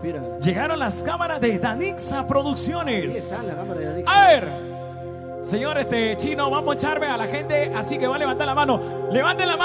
Llegaron las cámaras de Danixa Producciones. Ahí está la cámara de Danixa. A ver, señor Chino, vamos a echarme a la gente, así que va a levantar la mano. Levanten la mano.